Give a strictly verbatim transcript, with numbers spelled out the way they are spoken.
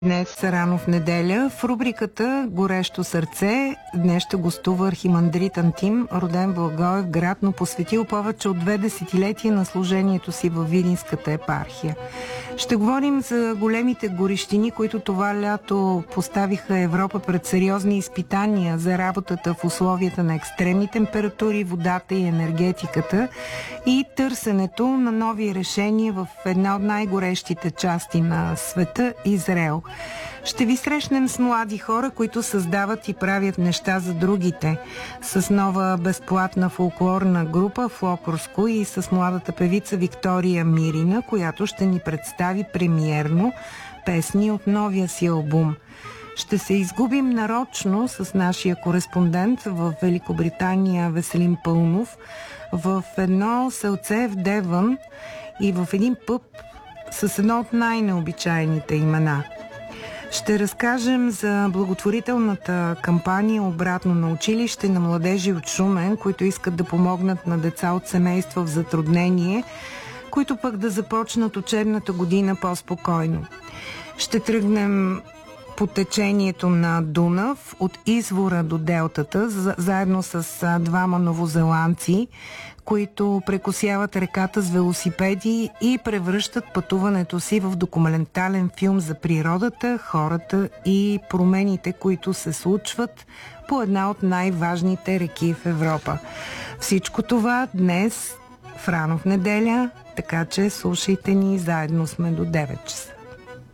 Днес рано в неделя в рубриката "Горещо сърце" днес ще гостува архимандрит Антим, роден в Благоевград, но посветил повече от две десетилетия на служението си във Видинската епархия. Ще говорим за големите горещини, които това лято поставиха Европа пред сериозни изпитания за работата в условията на екстремни температури, водата и енергетиката и търсенето на нови решения в една от най-горещите части на света – Израел. Ще ви срещнем с млади хора, които създават и правят неща за другите. С нова безплатна фолклорна група Флокорско и с младата певица Виктория Мирина, която ще ни представи премиерно песни от новия си албум. Ще се изгубим нарочно с нашия кореспондент в Великобритания Веселин Пълнов в едно селце в Девън и в един пъб с едно от най-необичайните имена. Ще разкажем за благотворителната кампания "Обратно на училище" на младежи от Шумен, които искат да помогнат на деца от семейства в затруднение, които пък да започнат учебната година по-спокойно. Ще тръгнем по течението на Дунав от извора до делтата, заедно с двама новозеландци, които прекосяват реката с велосипеди и превръщат пътуването си в документален филм за природата, хората и промените, които се случват по една от най-важните реки в Европа. Всичко това днес в рано в неделя, така че слушайте ни, заедно сме до девет часа.